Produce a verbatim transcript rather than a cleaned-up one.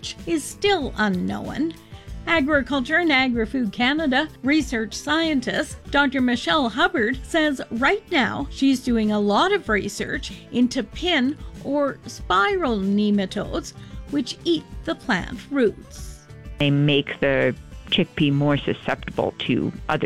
research is still unknown. Agriculture and Agri-Food Canada research scientist Doctor Michelle Hubbard says right now she's doing a lot of research into pin or spiral nematodes, which eat the plant roots. They make the chickpea more susceptible to other